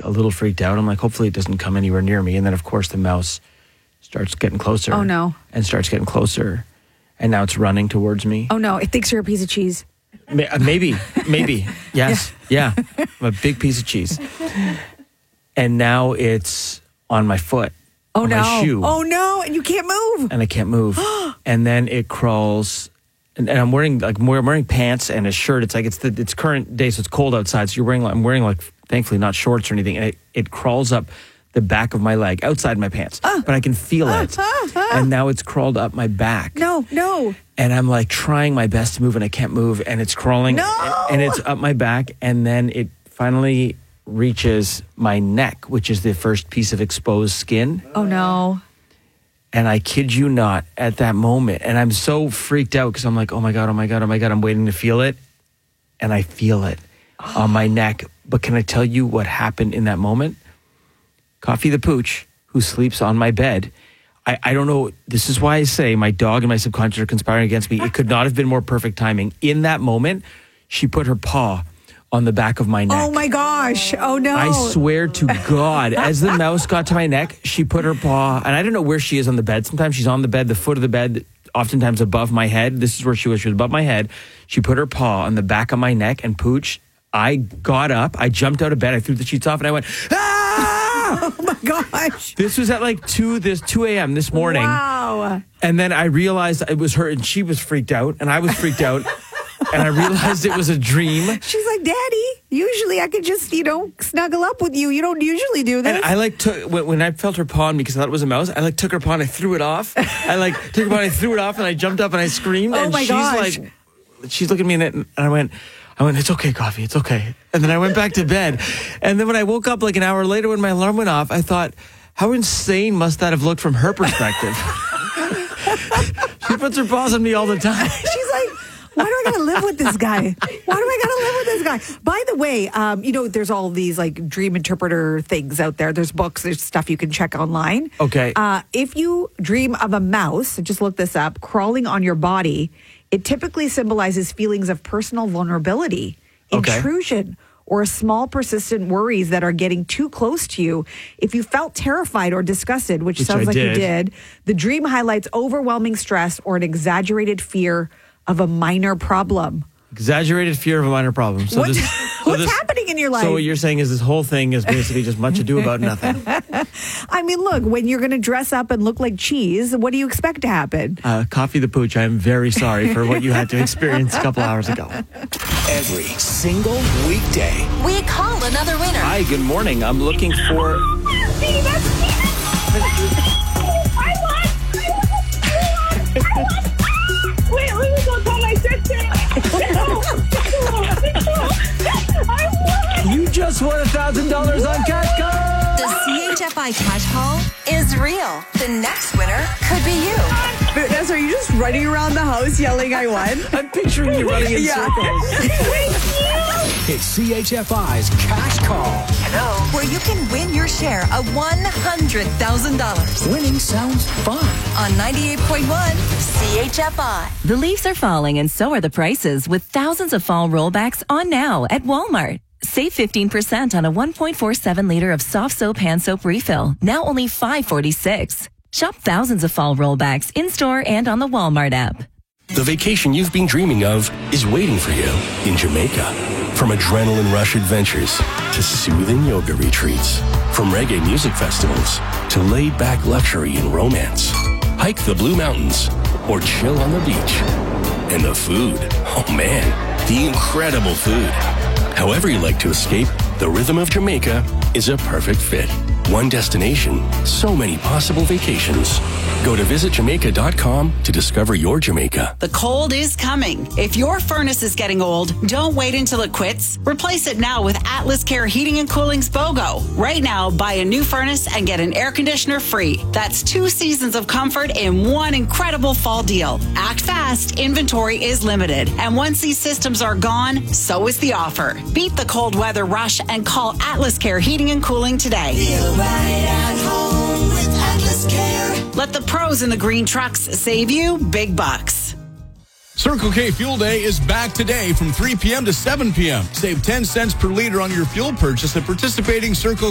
a little freaked out. I'm like, hopefully it doesn't come anywhere near me. And then, of course, the mouse starts getting closer. Oh, no. And starts getting closer. And now it's running towards me. Oh, no. It thinks you're a piece of cheese. Maybe. Yes. Yeah. I'm a big piece of cheese. And now it's on my foot. Oh, on no. My shoe. Oh, no. And you can't move. And I can't move. And then it crawls. And I'm wearing pants and a shirt. It's current day, so it's cold outside. So I'm wearing thankfully not shorts or anything. And it crawls up the back of my leg, outside my pants. But I can feel it. And now it's crawled up my back. No. And I'm like trying my best to move and I can't move. And it's crawling. No. And it's up my back. And then it finally reaches my neck, which is the first piece of exposed skin. Oh, no. And I kid you not, at that moment, and I'm so freaked out because I'm like, oh my God, I'm waiting to feel it. And I feel it on my neck. But can I tell you what happened in that moment? Coffee the Pooch, who sleeps on my bed, I don't know, this is why I say my dog and my subconscious are conspiring against me. It could not have been more perfect timing. In that moment, she put her paw on the back of my neck. Oh my gosh. Oh no. I swear to God, as the mouse got to my neck, she put her paw, and I don't know where she is on the bed. Sometimes she's on the bed, the foot of the bed, oftentimes above my head. This is where she was. She was above my head. She put her paw on the back of my neck, and Pooch, I got up, I jumped out of bed, I threw the sheets off, and I went, ah! Oh my gosh. This was at 2 a.m. this morning. Wow. And then I realized it was her, and she was freaked out, and I was freaked out. And I realized it was a dream. She's like, Daddy, usually I could just, snuggle up with you. You don't usually do this. And I took, when I felt her paw on me because I thought it was a mouse, I took her paw and I threw it off. Took her paw and I threw it off and I jumped up and I screamed. Oh and my gosh. She's looking at me and I went, it's okay, Coffee, it's okay. And then I went back to bed. And then when I woke up an hour later when my alarm went off, I thought, how insane must that have looked from her perspective? She puts her paws on me all the time. She's like, why do I got to live with this guy? Why do I got to live with this guy? By the way, there's all these dream interpreter things out there. There's books, there's stuff you can check online. Okay. If you dream of a mouse, just look this up, crawling on your body, it typically symbolizes feelings of personal vulnerability, intrusion, or small persistent worries that are getting too close to you. If you felt terrified or disgusted, which sounds like you did, the dream highlights overwhelming stress or an exaggerated fear of a minor problem. Exaggerated fear of a minor problem. So what's happening in your life? So what you're saying is this whole thing is basically just much ado about nothing. I mean, look, when you're going to dress up and look like cheese, what do you expect to happen? Coffee the Pooch, I am very sorry for what you had to experience a couple hours ago. Every single weekday, we call another winner. Hi, good morning. I'm looking for... Wait, let me go tell my sister. You just won $1,000 on Cash Call. The CHFI Cash Call is real. The next winner could be you. Vanessa, are you just running around the house yelling, I won? I'm picturing you running in circles. it's CHFI's Cash Call. Hello. Where you can win your share of $100,000. Winning sounds fun. On 98.1 CHFI. The leaves are falling and so are the prices with thousands of fall rollbacks on now at Walmart. Save 15% on a 1.47 liter of soft soap hand soap refill, now only $5.46. Shop thousands of fall rollbacks in-store and on the Walmart app. The vacation you've been dreaming of is waiting for you in Jamaica. From adrenaline rush adventures to soothing yoga retreats, from reggae music festivals to laid-back luxury and romance. Hike the Blue Mountains or chill on the beach. And the food, oh man, the incredible food. However you like to escape, the rhythm of Jamaica is a perfect fit. One destination, so many possible vacations. Go to visitjamaica.com to discover your Jamaica. The cold is coming. If your furnace is getting old, don't wait until it quits. Replace it now with Atlas Care Heating and Cooling's BOGO. Right now, buy a new furnace and get an air conditioner free. That's 2 seasons of comfort in one incredible fall deal. Act fast. Inventory is limited. And once these systems are gone, so is the offer. Beat the cold weather rush and call Atlas Care Heating and Cooling today. Feel right at home with Atlas Care. Let the pros in the green trucks save you big bucks. Circle K Fuel Day is back today from 3 p.m. to 7 p.m. Save 10 cents per liter on your fuel purchase at participating Circle